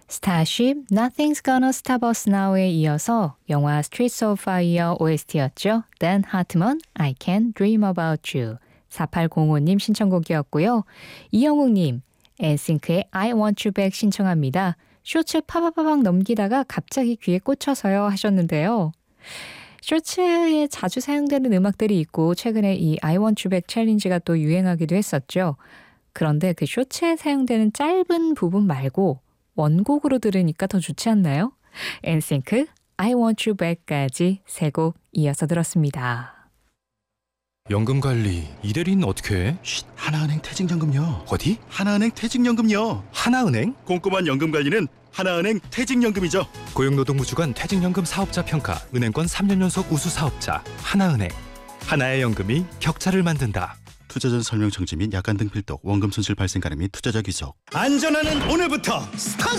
스타쉽 Nothing's Gonna Stop Us Now에 이어서 영화 Streets of Fire OST였죠. Dan Hartman, I Can Dream About You. 4805님 신청곡이었고요. 이영웅님, 엔싱크의 I Want You Back 신청합니다. 쇼츠 파바바박 넘기다가 갑자기 귀에 꽂혀서요 하셨는데요. 쇼츠에 자주 사용되는 음악들이 있고 최근에 이 I Want You Back 챌린지가 또 유행하기도 했었죠. 그런데 그 쇼츠에 사용되는 짧은 부분 말고 원곡으로 들으니까 더 좋지 않나요? 엔싱크, I Want You Back까지 세 곡 이어서 들었습니다. 연금관리 이대리는 어떻게 해? 쉿, 하나은행 퇴직연금요. 어디? 하나은행 퇴직연금요. 하나은행? 꼼꼼한 연금관리는 하나은행 퇴직연금이죠. 고용노동부주관 퇴직연금 사업자 평가 은행권 3년 연속 우수 사업자 하나은행. 하나의 연금이 격차를 만든다. 투자 전 설명 청지 및 약관 등 필독, 원금 손실 발생 가능 및 투자자 귀속. 안전하는 오늘부터 스타트!